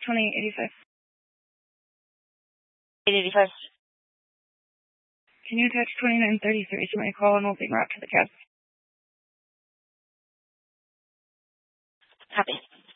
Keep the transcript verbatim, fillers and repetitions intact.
twenty eighty-five. eight eighty-five. Can you attach twenty-nine thirty-three to my call and we'll be route to the cab? Copy.